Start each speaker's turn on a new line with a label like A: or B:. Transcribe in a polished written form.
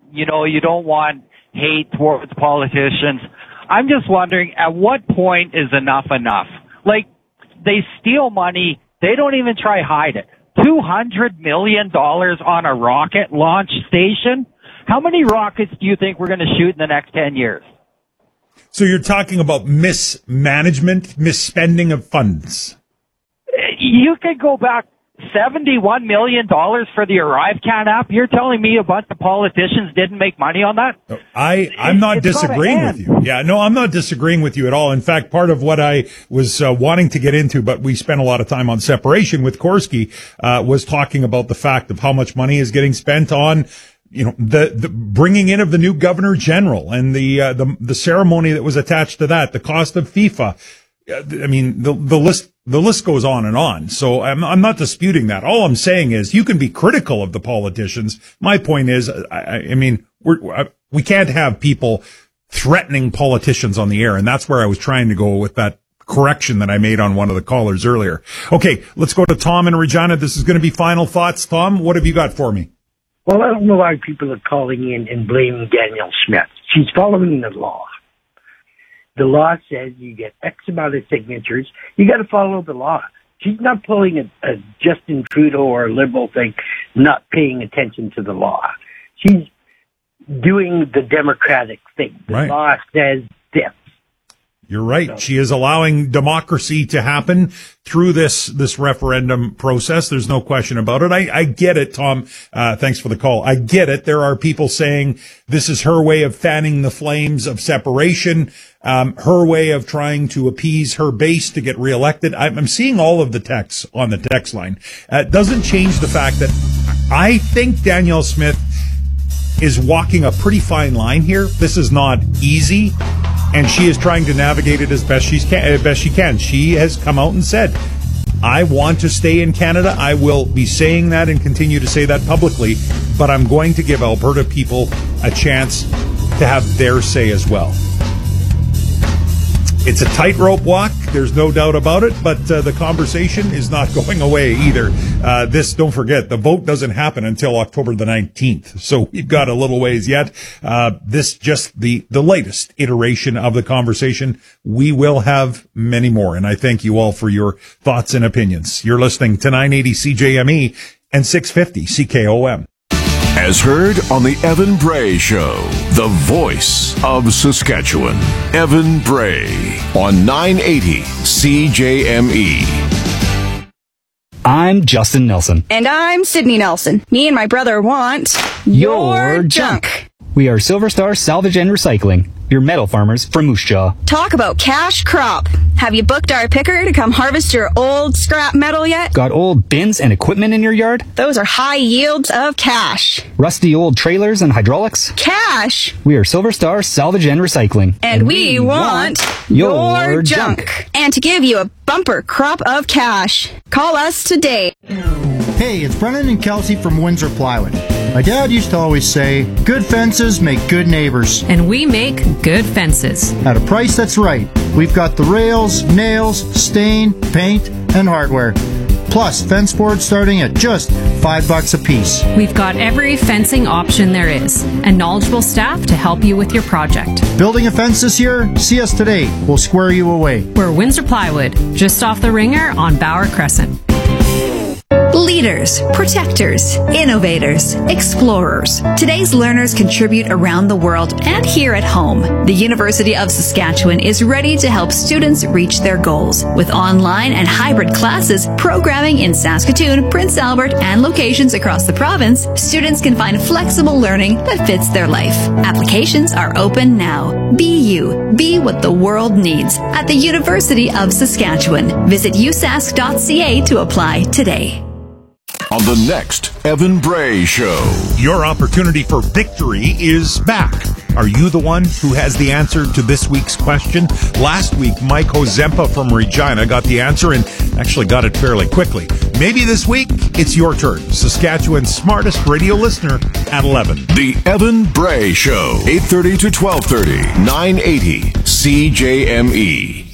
A: you don't want hate towards politicians. I'm just wondering, at what point is enough enough? Like, they steal money. They don't even try hide it. $200 million on a rocket launch station? How many rockets do you think we're going to shoot in the next 10 years?
B: So you're talking about mismanagement, misspending of funds.
A: You could go back $71 million for the ArriveCan app. You're telling me a bunch of politicians didn't make money on that?
B: I'm not disagreeing with you. Yeah, no, I'm not disagreeing with you at all. In fact, part of what I was wanting to get into, but we spent a lot of time on separation with Korski, was talking about the fact of how much money is getting spent on the bringing in of the new governor general and the ceremony that was attached to that, the cost of FIFA. I mean, the list goes on and on. So I'm not disputing that. All I'm saying is you can be critical of the politicians. My point is, I mean, we can't have people threatening politicians on the air. And that's where I was trying to go with that correction that I made on one of the callers earlier. Okay, let's go to Tom in Regina. This is going to be final thoughts. Tom, what have you got for me?
C: Well, I don't know why people are calling in and blaming Danielle Smith. She's following the law. The law says you get X amount of signatures. You got to follow the law. She's not pulling a Justin Trudeau or a Liberal thing, not paying attention to the law. She's doing the Democratic thing. The law says this.
B: You're right. She is allowing democracy to happen through this referendum process. There's no question about it. I get it, Tom. Thanks for the call. I get it. There are people saying this is her way of fanning the flames of separation, her way of trying to appease her base to get reelected. I'm seeing all of the texts on the text line. It doesn't change the fact that I think Danielle Smith is walking a pretty fine line here. This is not easy. And she is trying to navigate it as best she can. She has come out and said, I want to stay in Canada. I will be saying that and continue to say that publicly, but I'm going to give Alberta people a chance to have their say as well. It's a tightrope walk. There's no doubt about it, but the conversation is not going away either. Don't forget, the vote doesn't happen until October the 19th. So we've got a little ways yet. This just the latest iteration of the conversation. We will have many more. And I thank you all for your thoughts and opinions. You're listening to 980 CJME and 650 CKOM.
D: As heard on the Evan Bray Show, the voice of Saskatchewan. Evan Bray on 980 CJME.
E: I'm Justin Nelson.
F: And I'm Sydney Nelson. Me and my brother want your junk.
E: We are Silver Star Salvage and Recycling, your metal farmers from Moose Jaw.
F: Talk about cash crop. Have you booked our picker to come harvest your old scrap metal yet?
E: Got old bins and equipment in your yard?
F: Those are high yields of cash.
E: Rusty old trailers and hydraulics?
F: Cash.
E: We are Silver Star Salvage and Recycling.
F: And we want your junk. And to give you a bumper crop of cash. Call us today.
G: Hey, it's Brennan and Kelsey from Windsor Plywood. My dad used to always say, good fences make good neighbors.
H: And we make good fences.
G: At a price that's right. We've got the rails, nails, stain, paint, and hardware. Plus, fence boards starting at just $5 a piece.
H: We've got every fencing option there is, and knowledgeable staff to help you with your project.
G: Building a fence this year? See us today. We'll square you away.
H: We're Windsor Plywood, just off the Ringer on Bauer Crescent.
I: Leaders, protectors, innovators, explorers. Today's learners contribute around the world and here at home. The University of Saskatchewan is ready to help students reach their goals. With online and hybrid classes, programming in Saskatoon, Prince Albert, and locations across the province, students can find flexible learning that fits their life. Applications are open now. Be you. Be what the world needs at the University of Saskatchewan. Visit usask.ca to apply today.
D: On the next Evan Bray Show.
B: Your opportunity for victory is back. Are you the one who has the answer to this week's question? Last week, Mike Hozempa from Regina got the answer and actually got it fairly quickly. Maybe this week, it's your turn. Saskatchewan's smartest radio listener at 11.
D: The Evan Bray Show, 8:30 to 12:30, 980 CJME.